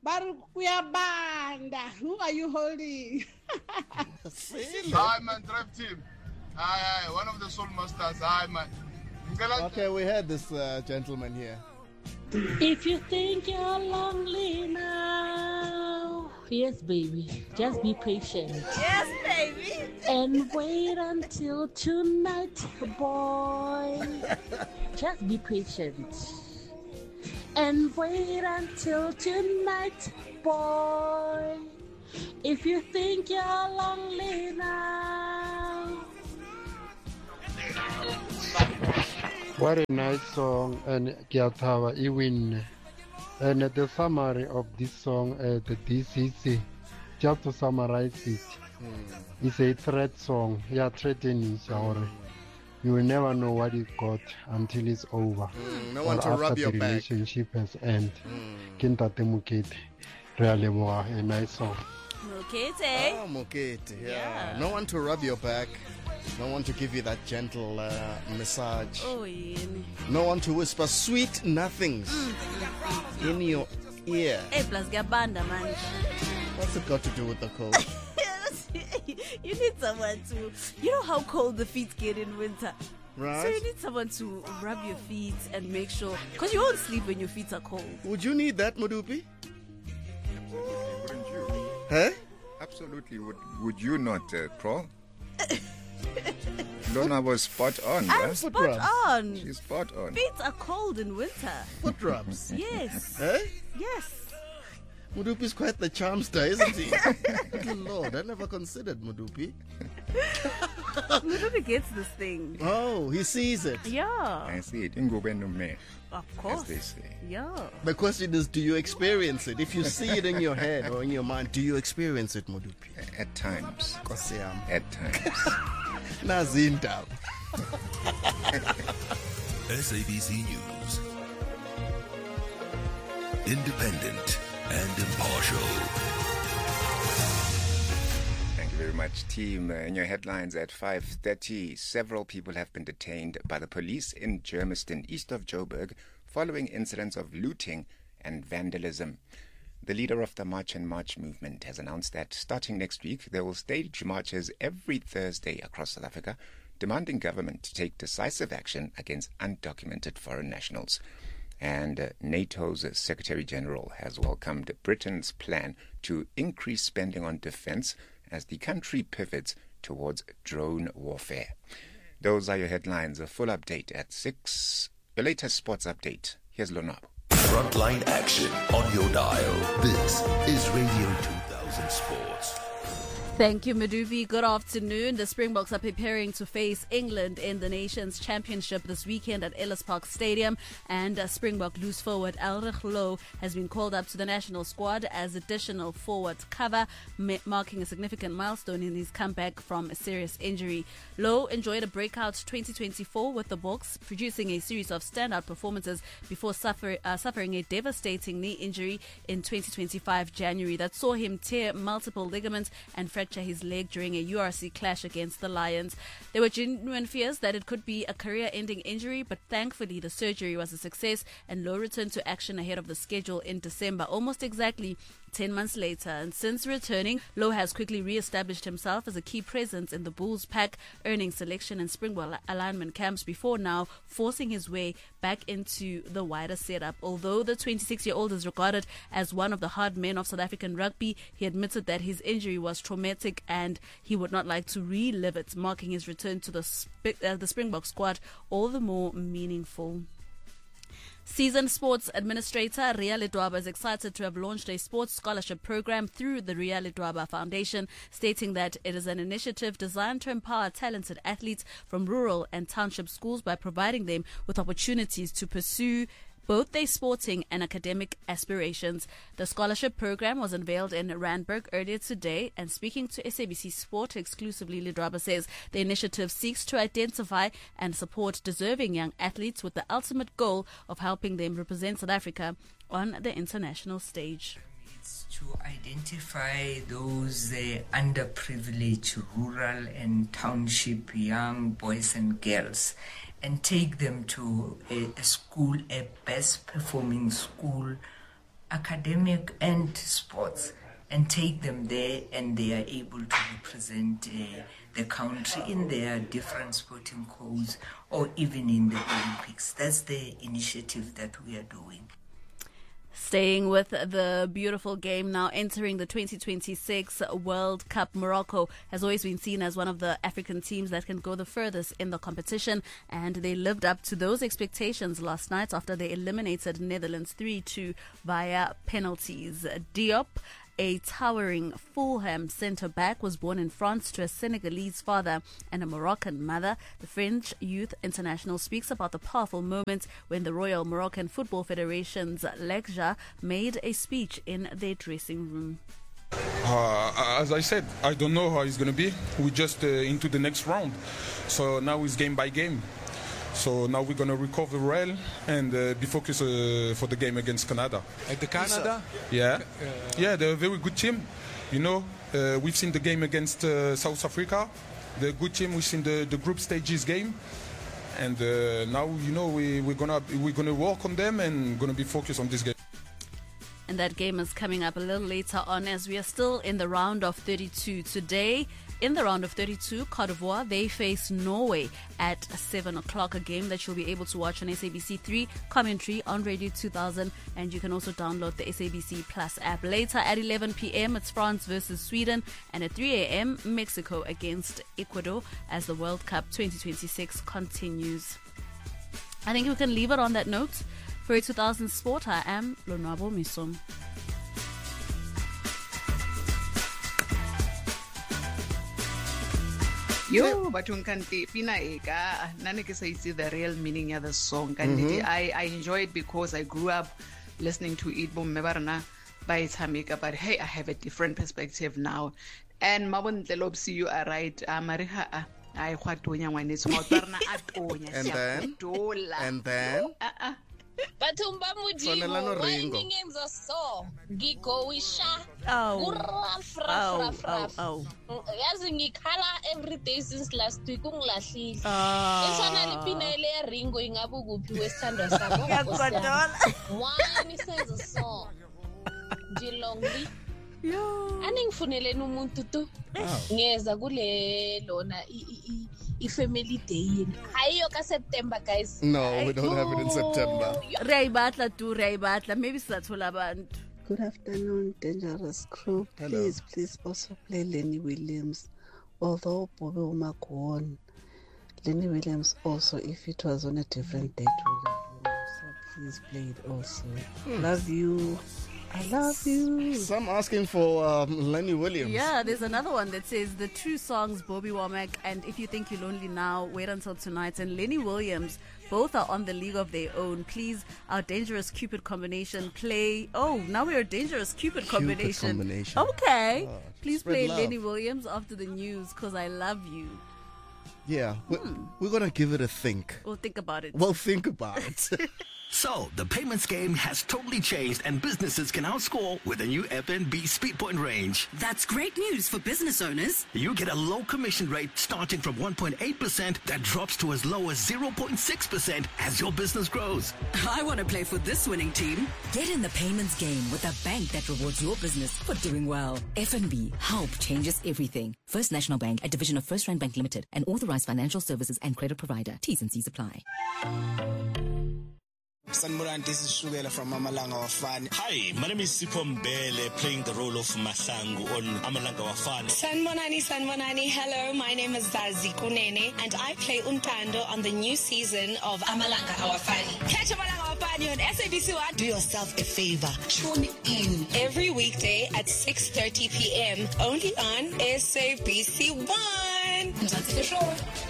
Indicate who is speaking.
Speaker 1: Kuyabanda. Who are you holding?
Speaker 2: Hi, man, Drive Team. Hi, one of the Soul Masters. Hi, man.
Speaker 3: Okay, we had this gentleman here.
Speaker 4: If you think you're lonely now, yes, baby, just be patient.
Speaker 5: Yes, baby.
Speaker 4: And wait until tonight, boy. Just be patient. And wait until tonight, boy. If you think you're lonely now.
Speaker 6: What a nice song, and Kiatawa Iwin. And the summary of this song, the DCC, just to summarize it, it's a threat song. Yeah, threatening, you will never know what it got until it's over.
Speaker 3: No one to rub your
Speaker 6: back. The relationship has ended. Kintate Mukete. Really, a nice song.
Speaker 5: Mukete.
Speaker 3: Oh, Mukete, yeah. No one to rub your back. No one to give you that gentle massage.
Speaker 5: Oh, yeah.
Speaker 3: No one to whisper sweet nothings in your ear.
Speaker 5: Hey, plus gabanda, man.
Speaker 3: What's it got to do with the cold?
Speaker 5: You need someone to... You know how cold the feet get in winter?
Speaker 3: Right.
Speaker 5: So you need someone to rub your feet and make sure... Because you won't sleep when your feet are cold.
Speaker 3: Would you need that, Mudupi?
Speaker 7: Wouldn't you?
Speaker 3: Huh?
Speaker 7: Absolutely. Would you not, Pro? Lona was spot on.
Speaker 5: I'm spot on.
Speaker 7: She's spot on.
Speaker 5: Feet are cold in winter.
Speaker 3: Foot rubs.
Speaker 5: Yes.
Speaker 3: Huh?
Speaker 5: Yes.
Speaker 3: Mudupi is quite the charmster, isn't he? Good Lord, I never considered Mudupi.
Speaker 5: Mudupi gets this thing.
Speaker 3: Oh, he sees it.
Speaker 5: Yeah.
Speaker 7: I see it.
Speaker 5: Of course.
Speaker 7: As they say.
Speaker 5: Yeah.
Speaker 3: The question is, do you experience it? If you see it in your head or in your mind, do you experience it, Mudupi?
Speaker 7: At times.
Speaker 3: Kosiam.
Speaker 7: At times.
Speaker 3: Nazinda.
Speaker 8: SABC News. Independent and impartial.
Speaker 7: Thank you very much, team. In your headlines at 5:30, several people have been detained by the police in Germiston, east of Joburg, following incidents of looting and vandalism. The leader of the March and March movement has announced that starting next week, they will stage marches every Thursday across South Africa, demanding government to take decisive action against undocumented foreign nationals. And NATO's Secretary General has welcomed Britain's plan to increase spending on defense as the country pivots towards drone warfare. Those are your headlines. A full update at 6. The latest sports update. Here's Lonabo.
Speaker 8: Frontline action on your dial. This is Radio 2000 Sports.
Speaker 5: Thank you, Madubi. Good afternoon. The Springboks are preparing to face England in the Nations Championship this weekend at Ellis Park Stadium. And Springbok loose forward Elrich Louw has been called up to the national squad as additional forward cover, marking a significant milestone in his comeback from a serious injury. Louw enjoyed a breakout 2024 with the Boks, producing a series of standout performances before suffering a devastating knee injury in 2025 January that saw him tear multiple ligaments and fracture his leg during a URC clash against the Lions. There were genuine fears that it could be a career-ending injury, but thankfully the surgery was a success and Louw returned to action ahead of the schedule in December, almost exactly 10 months later. And since returning, Louw has quickly re-established himself as a key presence in the Bulls pack, earning selection in Springbok alignment camps before now forcing his way back into the wider setup. Although the 26-year-old is regarded as one of the hard men of South African rugby, he admitted that his injury was traumatic and he would not like to relive it, marking his return to the Springbok squad all the more meaningful. Seasoned sports administrator Ria Ledwaba is excited to have launched a sports scholarship program through the Ria Ledwaba Foundation, stating that it is an initiative designed to empower talented athletes from rural and township schools by providing them with opportunities to pursue both their sporting and academic aspirations. The scholarship program was unveiled in Randburg earlier today, and speaking to SABC Sport exclusively, Ledwaba says the initiative seeks to identify and support deserving young athletes with the ultimate goal of helping them represent South Africa on the international stage.
Speaker 9: It's to identify those underprivileged rural and township young boys and girls and take them to a school, a best performing school academic and sports, and take them there, and they are able to represent the country in their different sporting codes or even in the Olympics. That's the initiative that we are doing.
Speaker 5: Staying with the beautiful game now, entering the 2026 World Cup, Morocco has always been seen as one of the African teams that can go the furthest in the competition, and they lived up to those expectations last night after they eliminated Netherlands 3-2 via penalties. Diop, a towering Fulham centre-back, was born in France to a Senegalese father and a Moroccan mother. The French youth international speaks about the powerful moment when the Royal Moroccan Football Federation's LECJA made a speech in their dressing room.
Speaker 10: As I said, I don't know how it's going to be. We're just into the next round. So now it's game by game. So now we're going to recover well and be focused for the game against Canada.
Speaker 11: At the Canada?
Speaker 10: Yeah, they're a very good team. You know, we've seen the game against South Africa. They're a good team. We've seen the group stages game. And now, you know, we're gonna work on them and going to be focused on this game.
Speaker 5: And that game is coming up a little later on, as we are still in the round of 32 today. In the round of 32, Cote d'Ivoire, they face Norway at 7 o'clock, a game that you'll be able to watch on SABC3 commentary on Radio 2000, and you can also download the SABC Plus app. Later at 11 p.m., it's France versus Sweden, and at 3 a.m., Mexico against Ecuador as the World Cup 2026 continues. I think we can leave it on that note. For a 2000 Sport, I am Lonwabo Misom.
Speaker 1: Yo, batong kanti pina eka nane ke sa itse the real meaning of the song. Kanti I enjoy it because I grew up listening to it bo mme ba rena ba itshameka, but hey, I have a different perspective now. And Mabontle Lobsi, you are right. Mariha I khwatonya ngwanetso mo tsarna atonya sia
Speaker 3: and then
Speaker 12: Batumba Mujimo, winding in the song, Gigoisha, Yazing color every day since last week. It's an Alipina ring going up with Western One says a song. Gilongly. Aning funele no muntu ngeza kule lona family day. Ayoka September, guys.
Speaker 3: No, we don't have it in September.
Speaker 5: Maybe sathola abantu.
Speaker 13: Good afternoon, Dangerous Crew. Please also play Lenny Williams. Although Bobby Womack won, Lenny Williams also, if it was on a different date, would have won. So please play it also. Love you. I love you.
Speaker 3: Some asking for Lenny Williams.
Speaker 5: Yeah, there's another one that says the two songs, Bobby Womack and If You Think You're Lonely Now, Wait Until Tonight, and Lenny Williams, both are on the league of their own. Please, our Dangerous Cupid combination, play. Oh, now we're a Dangerous Cupid combination. Okay. Please play
Speaker 3: love.
Speaker 5: Lenny Williams after the news, because I love you.
Speaker 3: Yeah, we're going to give it a think.
Speaker 5: We'll think about it.
Speaker 3: We'll think about it.
Speaker 14: So, the payments game has totally changed and businesses can now score with the new FNB SpeedPoint range.
Speaker 15: That's great news for business owners.
Speaker 14: You get a low commission rate starting from 1.8% that drops to as low as 0.6% as your business grows.
Speaker 15: I want to play for this winning team. Get in the payments game with a bank that rewards your business for doing well. FNB, help changes everything. First National Bank, a division of First Rand Bank Limited, an authorized financial services and credit provider. T's and C's apply.
Speaker 16: Sanmuran, this is Shugela from Amalanga Wafani.
Speaker 17: Hi, my name is Sipho Mbele, playing the role of Masangu on Amalanga Wafani.
Speaker 18: Sanmonani, hello, my name is Zazi Kunene, and I play Untando on the new season of Amalanga Wafani. Catch Amalanga Wafani on SABC 1. Do yourself a favor, tune in every weekday at 6:30 p.m. only on SABC 1.